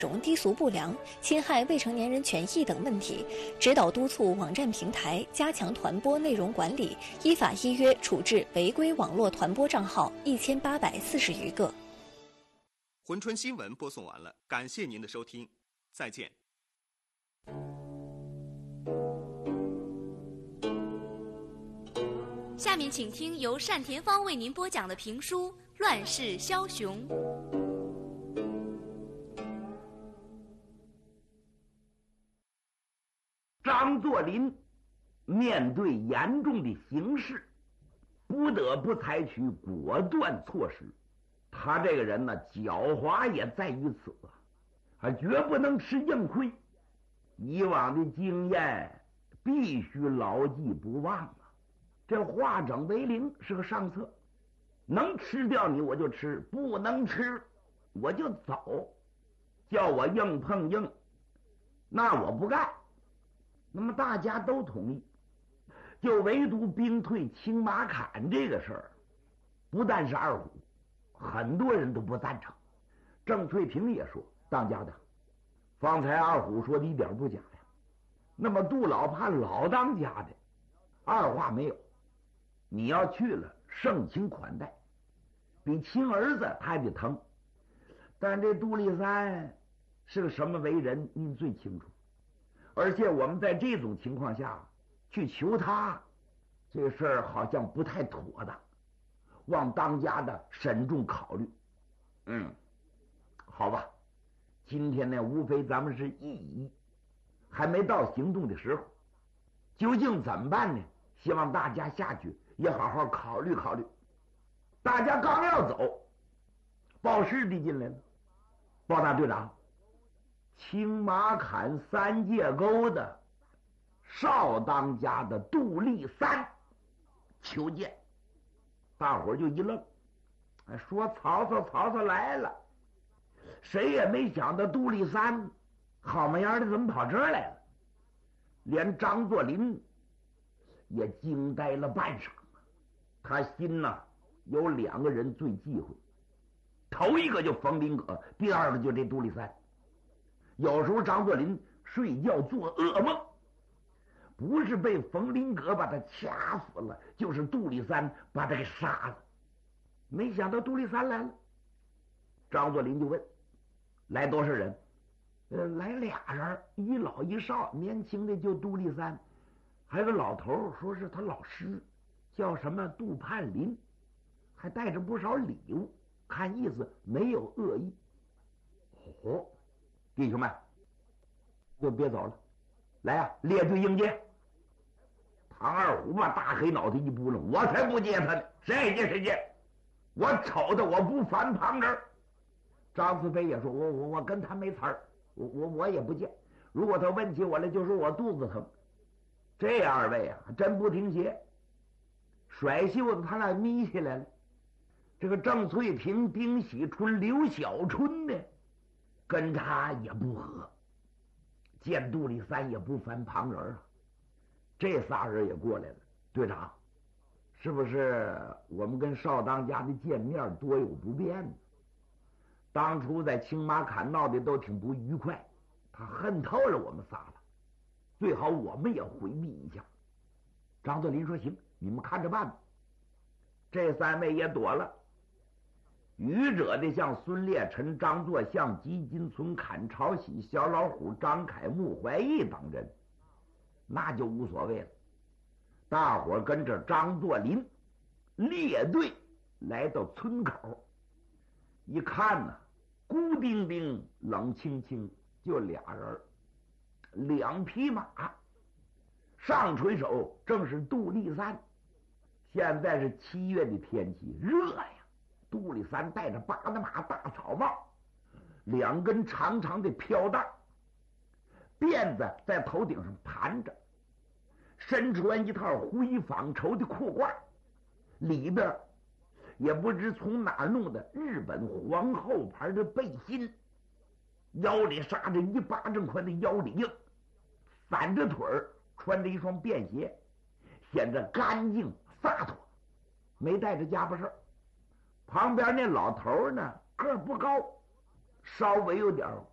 种低俗不良、侵害未成年人权益等问题，指导督促网站平台加强团播内容管理，依法依约处置违规网络团播账号1840余个。 珲春新闻播送完了，感谢您的收听，再见。 下面请听由单田芳为您播讲的评书《乱世枭雄》。 张作霖面对严重的形势，不得不采取果断措施。他这个人呢，狡猾也在于此，还绝不能吃硬亏。以往的经验必须牢记不忘啊！这化整为零是个上策，能吃掉你我就吃，不能吃我就走。叫我硬碰硬，那我不干。那么大家都同意，就唯独兵退青马砍这个事儿，不但是二虎，很多人都不赞成。郑翠萍也说：“当家的，方才二虎说的一点不假呀。那么杜老怕老当家的，二话没有，你要去了，盛情款待，比亲儿子他还得疼。但这杜立三是个什么为人，您最清楚。而且我们在这种情况下去求他，这事儿好像不太妥当，望当家的慎重考虑。好吧，今天呢，无非咱们是议议，还没到行动的时候。究竟怎么办呢？希望大家下去也好好考虑考虑。大家刚要走，报事的进来了，报大队长，青马坎三界沟的少当家的杜立三求见。大伙儿就一愣，说曹操来了。谁也没想到杜立三好模样的怎么跑这儿来了。连张作霖也惊呆了半晌。他心呐有两个人最忌讳，头一个就冯林阁，第二个就这杜立三。有时候张作霖睡觉做噩梦，不是被冯林阁把他掐死了，就是杜立三把他给杀了。没想到杜立三来了，张作霖就问：来多少人？来俩人，一老一少，年轻的就杜立三，还有个老头说是他老师，叫什么杜盼林，还带着不少礼物，看意思没有恶意。弟兄们，就别走了，来呀，列队迎接。唐二虎把大黑脑袋一扑棱，我才不接他呢，谁接谁接，我瞅的我不翻旁人。张思飞也说：我跟他没词儿，我也不见。如果他问起我来，就说我肚子疼。这二位啊，真不听邪，甩袖子他俩眯起来了。这个郑翠萍、丁喜春、刘小春呢，跟他也不合，见杜立三也不翻旁人啊。这仨人也过来了。队长，是不是我们跟少当家的见面多有不便呢？当初在青马坎闹的都挺不愉快，他恨透了我们仨了，最好我们也回避一下。张作霖说：行，你们看着办吧。这三位也躲了。愚者的像孙烈臣、张作相、吉金存、坎朝喜、小老虎、张凯、穆怀义等人，那就无所谓了。大伙跟着张作霖列队来到村口，一看呢，孤丁丁冷清清，就俩人，两匹马。上垂手正是杜立三。现在是7月的天气，热呀。杜立三戴着八大马大草帽，两根长长的飘带，辫子在头顶上盘着，身穿一套灰纺绸的裤褂，里边也不知从哪儿弄的日本皇后牌的背心，腰里扎着1巴掌宽的腰里硬，散着腿儿，穿着一双便鞋，显得干净洒脱，没带着家伙事儿。旁边那老头呢，个儿不高，稍微有点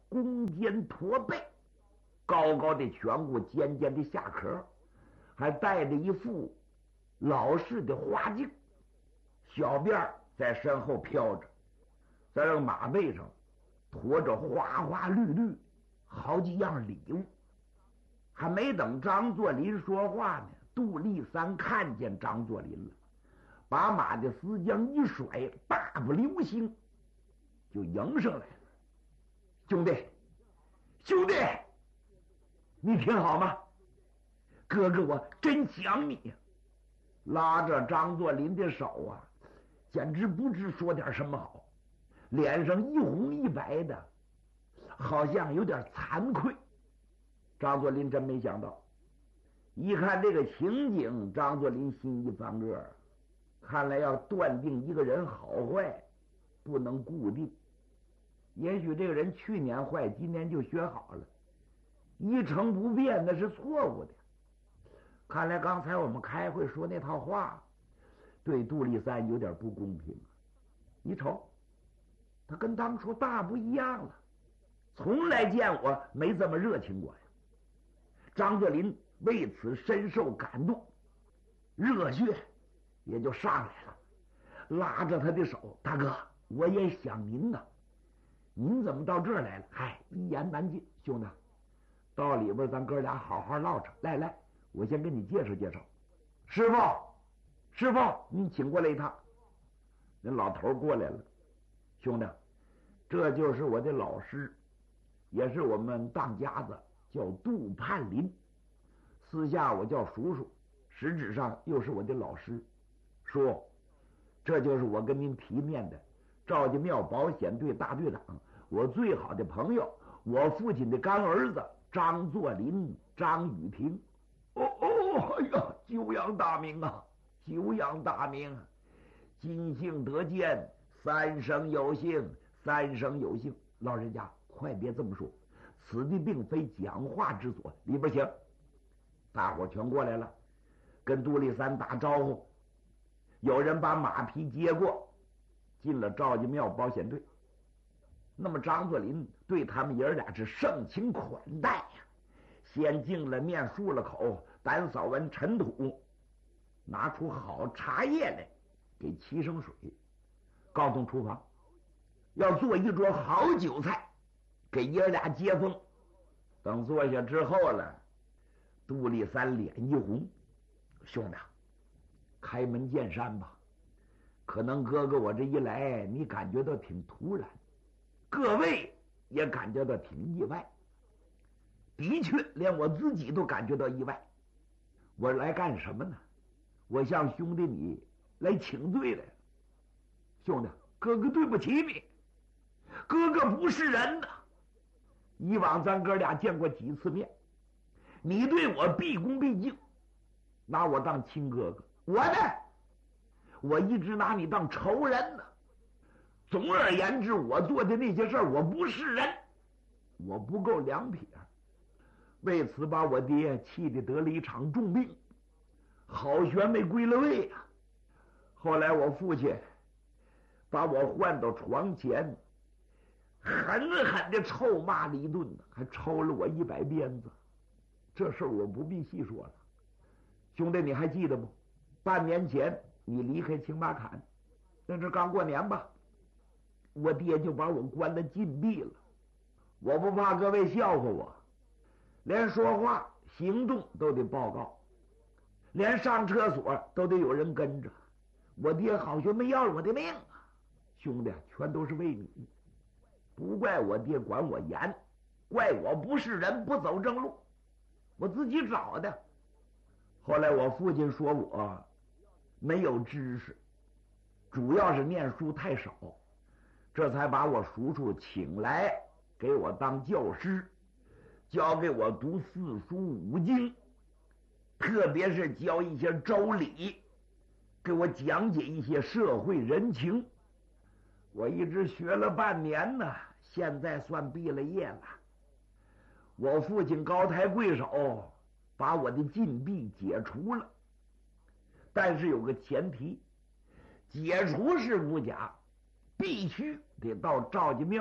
弓肩驼背，高高的颧骨，尖尖的下颏，还戴着一副老式的花镜，小辫在身后飘着，在这个马背上驮着花花绿绿好几样礼物。还没等张作霖说话呢，杜立三看见张作霖了，把马的丝缰一甩，大步流星就迎上来了。兄弟，兄弟，你挺好吗？哥哥我真想你呀！拉着张作霖的手啊，简直不知说点什么好，脸上一红一白的，好像有点惭愧。张作霖真没想到，一看这个情景，张作霖心一翻个，看来要断定一个人好坏不能固定。也许这个人去年坏，今年就学好了，一成不变那是错误的。看来刚才我们开会说那套话对杜立三有点不公平。你瞅他跟当初大不一样了，从来见我没这么热情过呀。张作霖为此深受感动，热血也就上来了，拉着他的手：“大哥，我也想您呢，您怎么到这儿来了？嗨，一言难尽。兄弟，到里边咱哥俩好好唠着。来来，我先给你介绍介绍。师傅，师傅，您请过来一趟。”那老头过来了：“兄弟，这就是我的老师，也是我们当家子，叫杜盼林，私下我叫叔叔，实质上又是我的老师。叔，这就是我跟您提面的赵家庙保险队大队长，我最好的朋友，我父亲的干儿子张作霖，张雨平。”“哎呀，久仰大名啊，久仰大名！今幸得见，三生有幸，三生有幸。老人家，快别这么说，此地并非讲话之所，里边请。”大伙全过来了，跟杜立三打招呼。有人把马匹接过，进了赵家庙保险队。那么张作霖对他们爷俩是盛情款待呀，先敬了面，漱了口，打扫完尘土，拿出好茶叶来给沏上水，告动厨房要做一桌好酒菜给爷俩接风。等坐下之后了，杜立三脸一红：“兄弟，开门见山吧，可能哥哥我这一来你感觉到挺突然，各位也感觉到挺意外。的确连我自己都感觉到意外。我来干什么呢？我向兄弟你来请罪来了。兄弟，哥哥对不起你，哥哥不是人呐。以往咱哥俩见过几次面，你对我毕恭毕敬，拿我当亲哥哥，我呢，我一直拿你当仇人呢。总而言之，我做的那些事儿，我不是人，我不够两撇，为此把我爹气得得了一场重病，好悬没归了位啊。后来我父亲把我唤到床前，狠狠地臭骂了一顿，还抽了我100鞭子。这事儿我不必细说了。兄弟，你还记得不？半年前你离开青马坎，那是刚过年吧？我爹就把我关了禁闭了。我不怕各位笑话我，连说话行动都得报告，连上厕所都得有人跟着。我爹好像没要了我的命啊！兄弟，全都是为你，不怪我爹管我严，怪我不是人，不走正路，我自己找的。后来我父亲说我没有知识，主要是念书太少，这才把我叔叔请来给我当教师，教给我读4书5经，特别是教一些周礼，给我讲解一些社会人情。我一直学了半年呢，现在算毕了业了。我父亲高抬贵手，把我的禁闭解除了，但是有个前提，解除是不假，必须得到赵家庙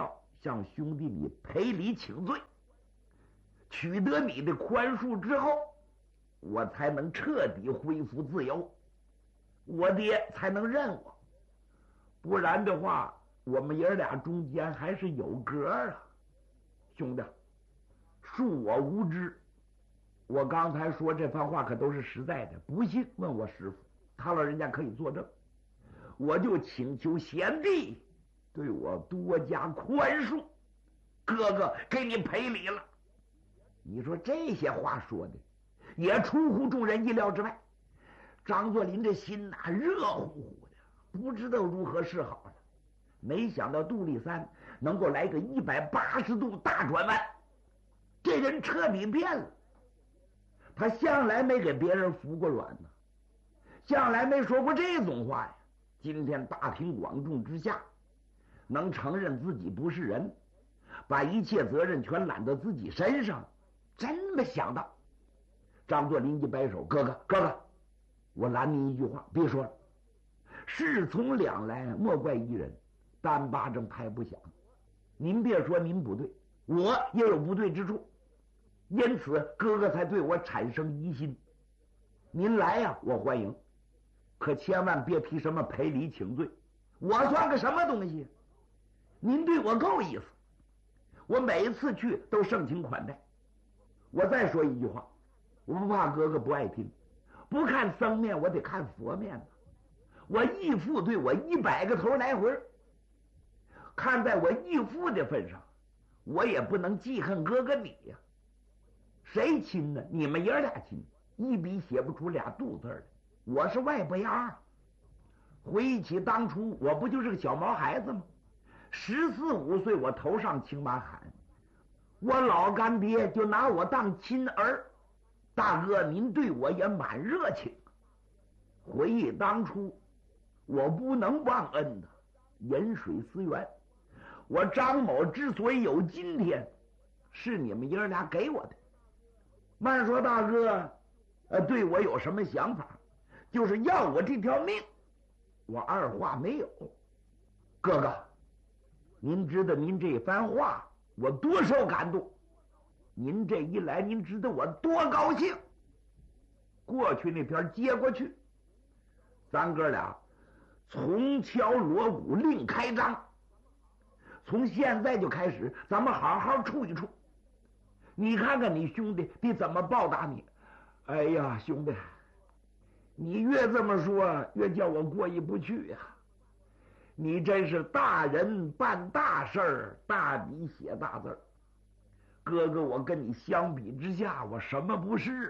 向兄弟你赔礼请罪，取得你的宽恕之后，我才能彻底恢复自由，我爹才能认我。不然的话，我们爷俩中间还是有隔啊。兄弟，恕我无知，我刚才说这番话可都是实在的，不信问我师傅，他老人家可以作证。我就请求贤弟对我多加宽恕，哥哥给你赔礼了。你说这些话说的也出乎众人意料之外，张作霖这心呐热乎乎的，不知道如何是好了。没想到杜立三能够来个180度大转弯，这人彻底变了。他向来没给别人服过软呢，向来没说过这种话呀。今天大庭广众之下，能承认自己不是人，把一切责任全揽到自己身上，真没想到。张作霖一摆手：“哥哥，我拦您一句话，别说了。事从两来，莫怪一人，单巴掌拍不响。您别说您不对，我也有不对之处，因此哥哥才对我产生疑心。您来呀，我欢迎，可千万别提什么赔礼请罪，我算个什么东西？您对我够意思，我每次去都盛情款待。我再说一句话，我不怕哥哥不爱听，不看僧面，我得看佛面呢。我义父对我100个头来回，看在我义父的份上，我也不能记恨哥哥你呀。谁亲呢？你们爷俩亲，一笔写不出俩杜字来。我是外伯牙。回忆起当初，我不就是个小毛孩子吗？14、15岁，我头上青马喊，我老干爹就拿我当亲儿。大哥，您对我也蛮热情。回忆当初，我不能忘恩的。饮水思源，我张某之所以有今天，是你们爷俩给我的。慢说大哥，对我有什么想法？就是要我这条命，我二话没有。哥哥，您知道您这番话我多受感动，您这一来，您知道我多高兴。过去那边接过去，咱哥俩从敲锣鼓另开张，从现在就开始，咱们好好处一处。你看看你兄弟得怎么报答你。哎呀，兄弟，你越这么说，越叫我过意不去呀。你真是大人办大事儿，大笔写大字儿。哥哥，我跟你相比之下，我什么不是？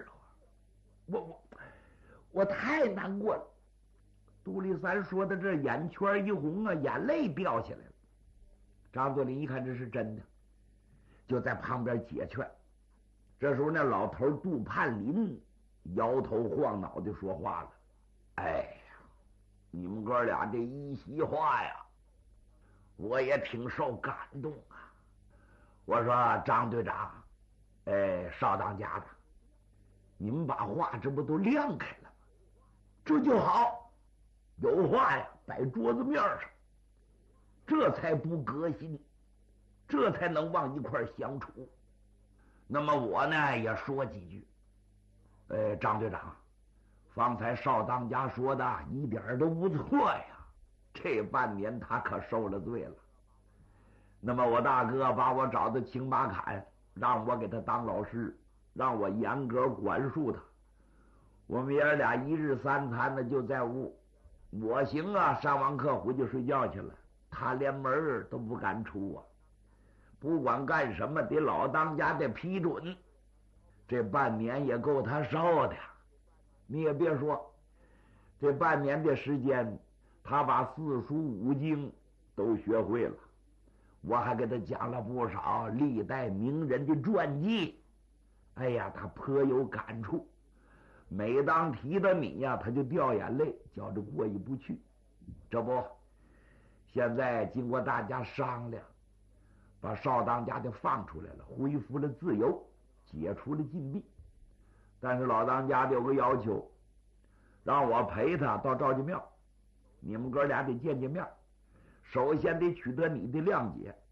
我太难过了。杜立三说的这眼圈一红啊，眼泪掉下来了。张作霖一看这是真的，就在旁边解劝。这时候那老头杜盼林摇头晃脑的说话了：“哎呀，你们哥俩这一席话呀，我也挺受感动啊。我说张队长，少当家的，你们把话这不都亮开了吗？这就好，有话呀摆桌子面上，这才不革新，这才能往一块相处。那么我呢也说几句。张队长，方才少当家说的一点都不错呀，这半年他可受了罪了。那么我大哥把我找到青马坎，让我给他当老师，让我严格管束他。我们爷俩1日3餐的就在屋，我行啊，上完课回去睡觉去了，他连门都不敢出啊。不管干什么得老当家的批准，这半年也够他受的。你也别说，这半年的时间，他把4书5经都学会了。我还给他讲了不少历代名人的传记。哎呀，他颇有感触。每当提到你呀，他就掉眼泪，觉着过意不去。这不，现在经过大家商量，把少当家的放出来了，恢复了自由，解除了禁闭。但是老当家的有个要求，让我陪他到赵家庙，你们哥俩得见见面。首先得取得你的谅解，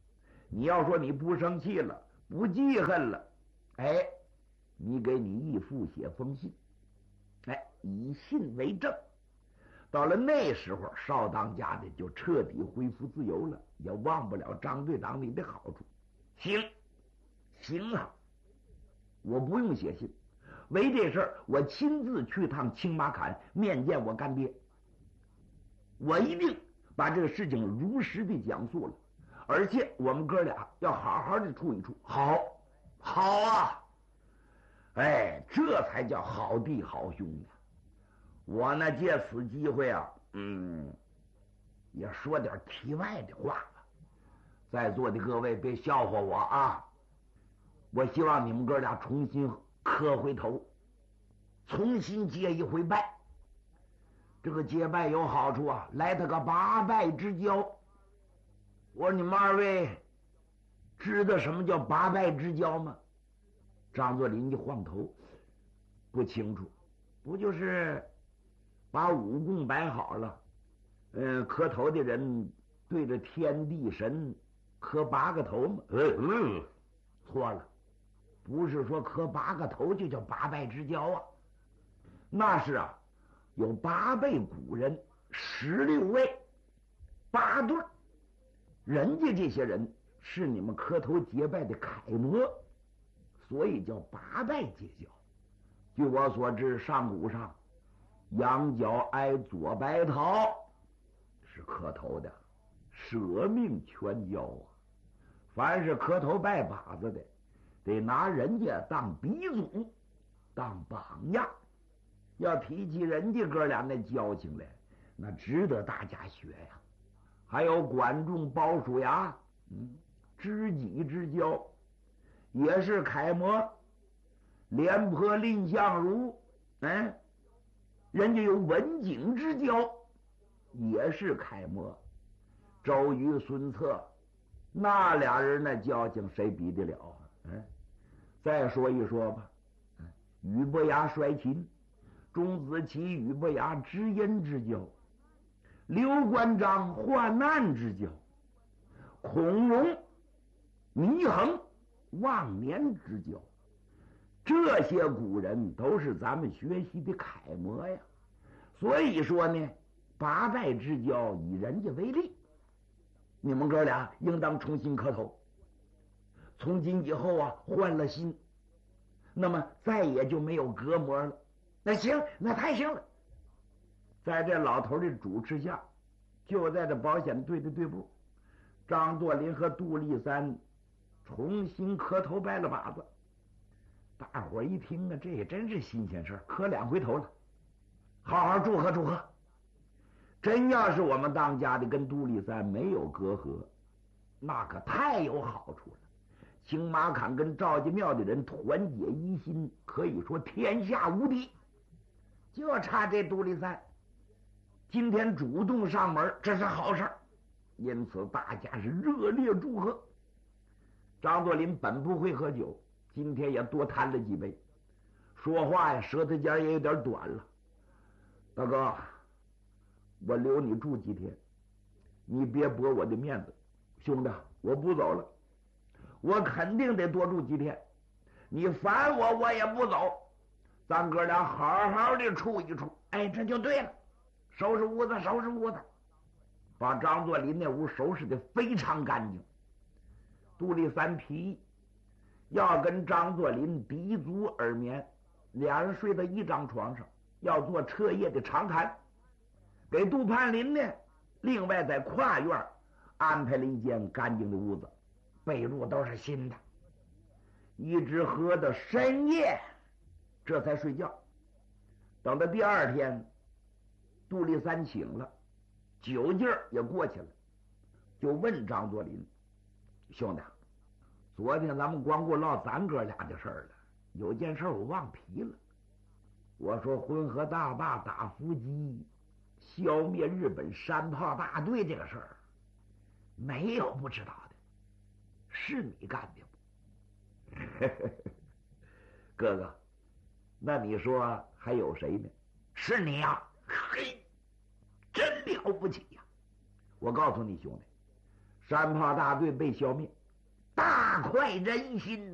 你要说你不生气了，不记恨了，哎，你给你义父写封信，哎，以信为证。到了那时候，少当家的就彻底恢复自由了，也忘不了张队长你的好处。行，行啊，我不用写信，为这事儿我亲自去趟青马坎面见我干爹，我一定把这个事情如实的讲述了，而且我们哥俩要好好的处一处。好，好啊，哎，这才叫好弟好兄弟。我呢借此机会啊，也说点题外的话吧。在座的各位别笑话我啊！我希望你们哥俩重新磕回头，重新结一回拜。这个结拜有好处啊，来他个八拜之交。我说你们二位知道什么叫八拜之交吗？张作霖一晃头，不清楚。不就是把五供摆好了，磕头的人对着天地神磕8个头吗？错了，不是说磕8个头就叫八拜之交啊，那是啊，有8辈古人，16位8对，人家这些人是你们磕头结拜的楷模，所以叫八拜结交。据我所知，上古上羊角挨左白桃是磕头的，舍命全交啊！凡是磕头拜把子的，得拿人家当鼻祖，当榜样。要提起人家哥俩那交情来，那值得大家学呀。还有管仲鲍叔牙，知己之交也是楷模。廉颇蔺相如，人家有文景之交，也是楷模。周瑜、孙策，那俩人那交情谁比得了啊？再说一说吧，俞伯牙摔秦，钟子期、俞伯牙知音之交，刘关张患难之交，孔融、祢衡忘年之交。这些古人都是咱们学习的楷模呀，所以说呢，八拜之交以人家为例，你们哥俩应当重新磕头。从今以后啊，换了心，那么再也就没有隔膜了。那行，那太行了。在这老头的主持下，就在这保险队的队部，张作霖和杜立三重新磕头拜了把子。大伙一听啊，这也真是新鲜事，磕2回头了，好好祝贺祝贺。真要是我们当家的跟杜立三没有隔阂，那可太有好处了。青马坎跟赵家庙的人团结一心，可以说天下无敌。就差这杜立三今天主动上门，这是好事，因此大家是热烈祝贺。张作霖本不会喝酒，今天也多谈了几杯，说话呀舌头尖也有点短了。大哥，我留你住几天，你别驳我的面子。兄弟，我不走了，我肯定得多住几天，你烦我我也不走，咱哥俩好好的处一处。哎，这就对了，收拾屋子收拾屋子，把张作霖那屋收拾的非常干净。杜立三提议要跟张作霖鼻足耳眠，俩人睡在一张床上，要做彻夜的长谈。给杜盼林呢，另外在跨院安排了一间干净的屋子，被褥都是新的，一直喝到深夜，这才睡觉。等到第二天，杜立三醒了，酒劲儿也过去了，就问张作霖：兄弟，昨天咱们光顾唠咱哥俩的事儿了，有件事我忘提了。我说浑河大坝打伏击，消灭日本山炮大队这个事儿，没有不知道的，是你干的不？哥哥，那你说还有谁呢？是你呀！嘿，真了不起呀！我告诉你兄弟，山炮大队被消灭， 大快人心